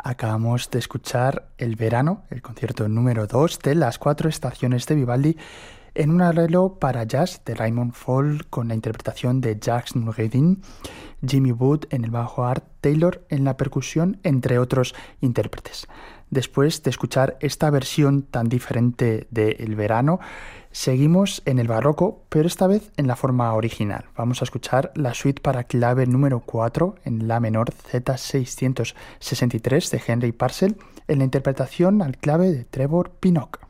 Acabamos de escuchar El Verano, el concierto número 2 de las 4 estaciones de Vivaldi, en un arreglo para jazz de Raymond Fall con la interpretación de Jacques Noureddin, Jimmy Wood en el bajo, Art Taylor en la percusión, entre otros intérpretes. Después de escuchar esta versión tan diferente de El Verano, seguimos en el barroco, pero esta vez en la forma original. Vamos a escuchar la suite para clave número 4 en la menor Z663 de Henry Purcell en la interpretación al clave de Trevor Pinnock.